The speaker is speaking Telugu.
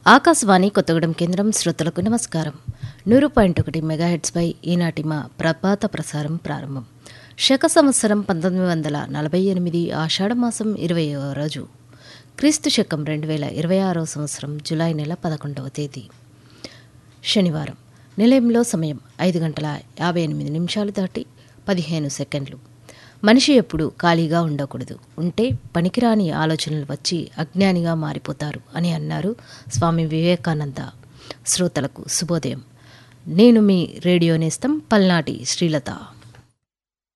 ఆకాశవాణి కొత్తగూడెం కేంద్రం శ్రోతలకు నమస్కారం. 100.1 మెగాహెట్స్పై ఈనాటి మా ప్రభాత ప్రసారం ప్రారంభం. శక సంవత్సరం 1948 ఆషాఢమాసం 20వ రోజు, క్రీస్తు శకం 2026 సంవత్సరం జులై నెల 11వ తేదీ శనివారం. నిలయంలో సమయం 5:58 దాటి 15 సెకండ్లు. మనిషి ఎప్పుడు ఖాళీగా ఉండకూడదు, ఉంటే పనికిరాని ఆలోచనలు వచ్చి అజ్ఞానిగా మారిపోతారు అని అన్నారు స్వామి వివేకానంద. శ్రోతలకు శుభోదయం. నేను మీ రేడియో నేస్తం పల్నాటి శ్రీలత.